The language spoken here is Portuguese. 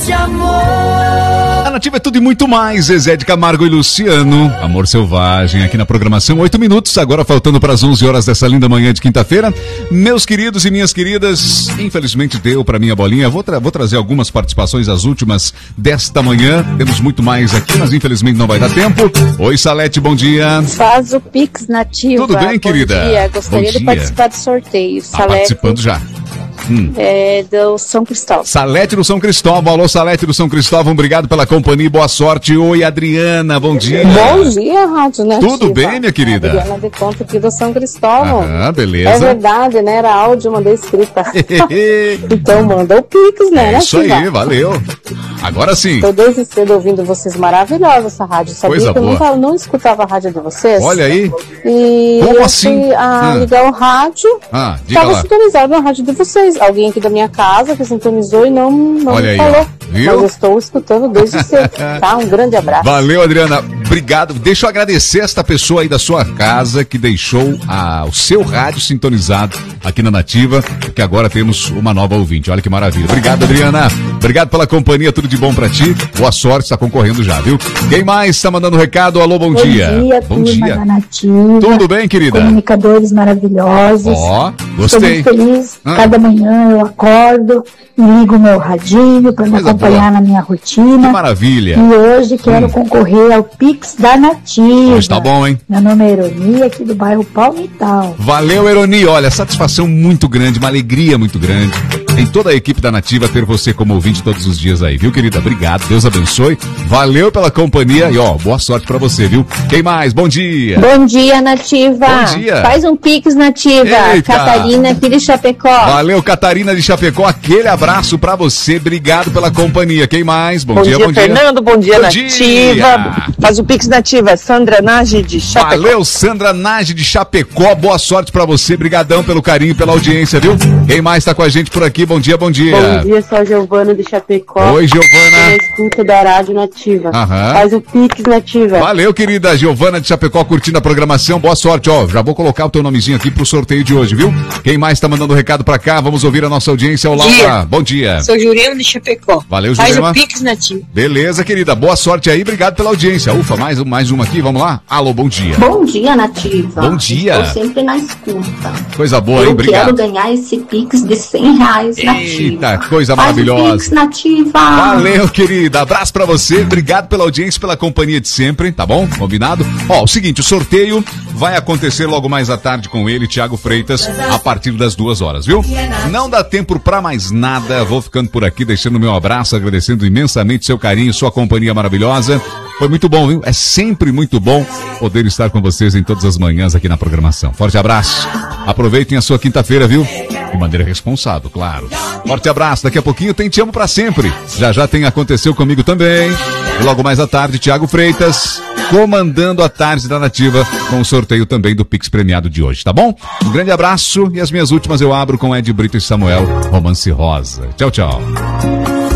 esse amor. A Nativa é tudo e muito mais. Zezé de Camargo e Luciano. Amor Selvagem aqui na programação. 8 minutos, agora faltando para as 11 horas dessa linda manhã de quinta-feira. Meus queridos e minhas queridas, infelizmente deu para minha bolinha. Vou trazer algumas participações, as últimas desta manhã. Temos muito mais aqui, mas infelizmente não vai dar tempo. Oi, Salete, bom dia. Faz o Pix Nativa. Tudo bem, querida? Bom dia. Gostaria de participar do sorteio. Salete, participando já. Do São Cristóvão. Salete do São Cristóvão. Alô, Salete do São Cristóvão, obrigado pela companhia e boa sorte. Oi, Adriana, bom dia. Bom dia, Rádio Nativa. Tudo bem, minha querida? Adriana de Conta aqui do São Cristóvão. Ah, beleza. É verdade, né? Era áudio, mandei escrita. Então manda o Pix, né? Isso aí, valeu. Agora sim. Tô desde cedo ouvindo vocês, maravilhosa essa rádio. Sabia Coisa que boa. Eu não escutava a rádio de vocês? Olha aí. E como eu assim? fui ligar o rádio. Diga Tava lá. sintonizado na rádio de vocês. Alguém aqui da minha casa que sintonizou e não Olha me aí, falou. viu? Mas eu estou escutando desde cedo. Tá? Um grande abraço. Valeu, Adriana. Obrigado. Deixa eu agradecer esta pessoa aí da sua casa que deixou o seu rádio sintonizado aqui na Nativa, que agora temos uma nova ouvinte. Olha que maravilha. Obrigado, Adriana. Obrigado pela companhia, tudo de bom pra ti. Boa sorte, está concorrendo já, viu? Quem mais está mandando recado? Alô, bom dia. Bom dia, da Nativa. Tudo bem, querida? Comunicadores maravilhosos. Gostei. Estou muito feliz. Cada manhã eu acordo e ligo meu radinho para me acompanhar na minha rotina. Que maravilha. E hoje quero concorrer ao Pix da Nativa. Mas tá bom, hein? Meu nome é Eroni, aqui do bairro Palmital. Valeu, Eroni. Olha, satisfação muito grande, uma alegria muito grande. Em toda a equipe da Nativa ter você como ouvinte todos os dias aí, viu, querida? Obrigado, Deus abençoe. Valeu pela companhia e, boa sorte pra você, viu? Quem mais? Bom dia. Bom dia, Nativa. Bom dia. Faz um Pix, Nativa. Eita. Catarina aqui de Chapecó. Valeu, Catarina de Chapecó. Aquele abraço pra você. Obrigado pela companhia. Quem mais? Bom dia, Fernando. Bom dia, bom Nativa. Dia. Faz o Pix Nativa. Sandra Nage de Chapecó. Valeu, Sandra Nage de Chapecó. Boa sorte pra você. Brigadão pelo carinho e pela audiência, viu? Quem mais tá com a gente por aqui? Bom dia, bom dia. Bom dia, sou a Giovana de Chapecó. Oi, Giovana. Na escuta da Rádio Nativa. Faz o Pix Nativa. Valeu, querida Giovana de Chapecó, curtindo a programação. Boa sorte, já vou colocar o teu nomezinho aqui pro sorteio de hoje, viu? Quem mais tá mandando recado pra cá? Vamos ouvir a nossa audiência. Olá, bom dia. Sou Jurema de Chapecó. Valeu, Jurema. Faz o Pix Nativa. Beleza, querida. Boa sorte aí. Obrigado pela audiência. Ufa, mais uma aqui. Vamos lá. Alô, bom dia. Bom dia, Nativa. Bom dia. Estou sempre na escuta. Coisa boa, hein? Obrigado. Eu quero ganhar esse Pix de R$100, Nativa. Eita, coisa Faz maravilhosa. o Pix Nativa. Valeu, querida. Abraço pra você. Obrigado pela audiência, pela companhia de sempre, tá bom? Combinado? O seguinte, o sorteio vai acontecer logo mais à tarde com ele, Thiago Freitas, a partir das 2h, viu? Não dá tempo pra mais nada. Vou ficando por aqui, deixando meu abraço, agradecendo imensamente seu carinho, sua companhia maravilhosa. Foi muito bom, viu? É sempre muito bom poder estar com vocês em todas as manhãs aqui na programação. Forte abraço. Aproveitem a sua quinta-feira, viu? De maneira responsável, claro. Forte abraço. Daqui a pouquinho tem Te Amo Pra Sempre. Já tem Aconteceu Comigo também. E logo mais à tarde, Thiago Freitas, comandando a tarde da Nativa com o sorteio também do Pix premiado de hoje, tá bom? Um grande abraço e as minhas últimas eu abro com Ed Brito e Samuel, Romance Rosa. Tchau, tchau.